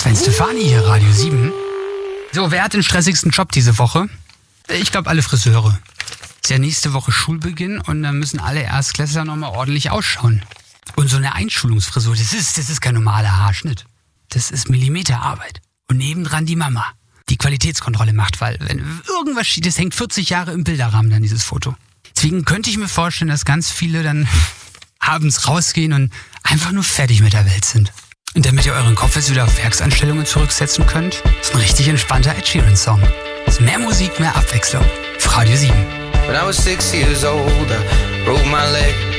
Sven Stefani hier, Radio 7. So, wer hat den stressigsten Job diese Woche? Ich glaube, alle Friseure. Ist ja nächste Woche Schulbeginn und dann müssen alle Erstklässler nochmal ordentlich ausschauen. Und so eine Einschulungsfrisur, das ist kein normaler Haarschnitt. Das ist Millimeterarbeit. Und nebendran die Mama, die Qualitätskontrolle macht, weil wenn irgendwas steht, das hängt 40 Jahre im Bilderrahmen dann, dieses Foto. Deswegen könnte ich mir vorstellen, dass ganz viele dann abends rausgehen und einfach nur fertig mit der Welt sind. Und damit ihr euren Kopf jetzt wieder auf Werksanstellungen zurücksetzen könnt, ist ein richtig entspannter Ed Sheeran-Song. Ist mehr Musik, mehr Abwechslung. Für Radio 7. When I was 6 years old, I broke my leg.